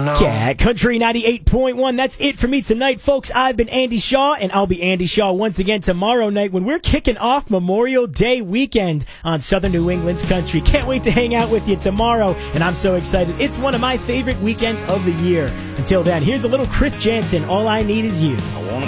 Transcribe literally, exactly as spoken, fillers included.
Cat Country ninety-eight point one. That's it for me tonight, folks. I've been Andy Shaw, and I'll be Andy Shaw once again tomorrow night when we're kicking off Memorial Day weekend on Southern New England's Country. Can't wait to hang out with you tomorrow, and I'm so excited. It's one of my favorite weekends of the year. Until then, here's a little Chris Jansen, All I Need Is You. I wanna